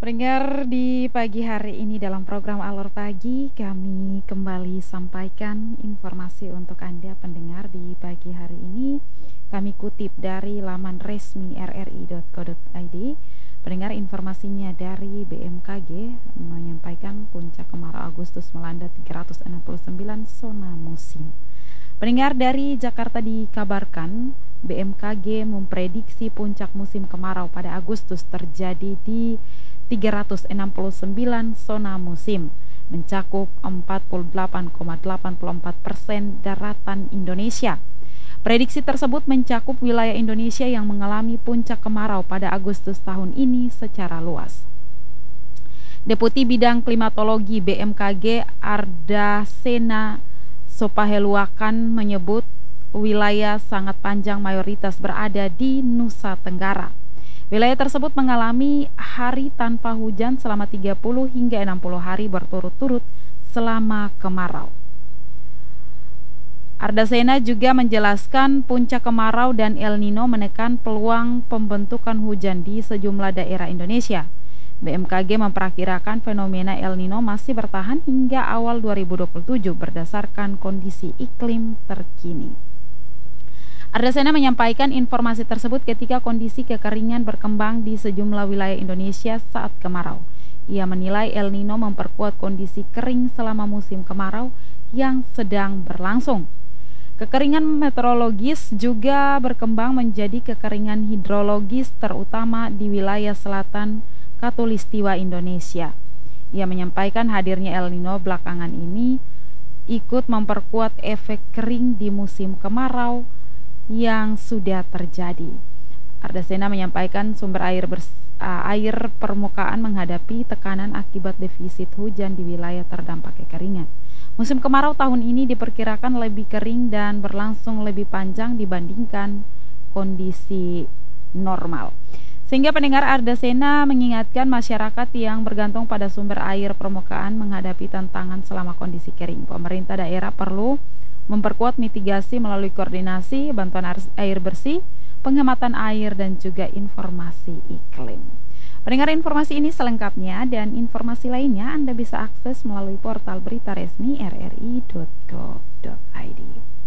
Pendengar di pagi hari ini dalam program Alor Pagi kami kembali sampaikan informasi untuk Anda pendengar di pagi hari ini. Kami kutip dari laman resmi rri.co.id. Pendengar informasinya dari BMKG menyampaikan puncak kemarau Agustus melanda 369 zona musim. Pendengar dari Jakarta dikabarkan BMKG memprediksi puncak musim kemarau pada Agustus terjadi di 369 zona musim, mencakup 48,84% daratan Indonesia. Prediksi tersebut mencakup wilayah Indonesia yang mengalami puncak kemarau pada Agustus tahun ini secara luas. Deputi Bidang Klimatologi BMKG Ardasena Sopaheluakan menyebut wilayah sangat panjang mayoritas berada di Nusa Tenggara. Wilayah tersebut mengalami hari tanpa hujan selama 30 hingga 60 hari berturut-turut selama kemarau. Ardasena juga menjelaskan puncak kemarau dan El Nino menekan peluang pembentukan hujan di sejumlah daerah Indonesia. BMKG memperkirakan fenomena El Nino masih bertahan hingga awal 2027 berdasarkan kondisi iklim terkini. Ardasena menyampaikan informasi tersebut ketika kondisi kekeringan berkembang di sejumlah wilayah Indonesia saat kemarau. Ia menilai El Nino memperkuat kondisi kering selama musim kemarau yang sedang berlangsung. Kekeringan meteorologis juga berkembang menjadi kekeringan hidrologis terutama di wilayah selatan Khatulistiwa Indonesia. Ia menyampaikan hadirnya El Nino belakangan ini ikut memperkuat efek kering di musim kemarau yang sudah terjadi. Ardasena menyampaikan sumber air permukaan menghadapi tekanan akibat defisit hujan di wilayah terdampak kekeringan. Musim kemarau tahun ini diperkirakan lebih kering dan berlangsung lebih panjang dibandingkan kondisi normal. Sehingga pendengar, Ardasena mengingatkan masyarakat yang bergantung pada sumber air permukaan menghadapi tantangan selama kondisi kering. Pemerintah daerah perlu memperkuat mitigasi melalui koordinasi, bantuan air bersih, penghematan air, dan juga informasi iklim. Pendengar, informasi ini selengkapnya dan informasi lainnya Anda bisa akses melalui portal berita resmi rri.co.id.